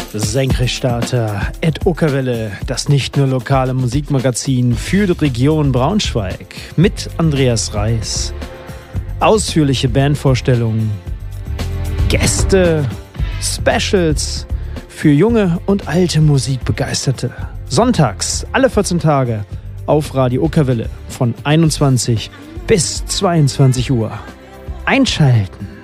Senkrechtstarter at Uckerwelle, das nicht nur lokale Musikmagazin für die Region Braunschweig mit Andreas Reis. Ausführliche Bandvorstellungen, Gäste, Specials für junge und alte Musikbegeisterte. Sonntags, alle 14 Tage auf Radio Uckerwelle von 21 bis 22 Uhr. Einschalten!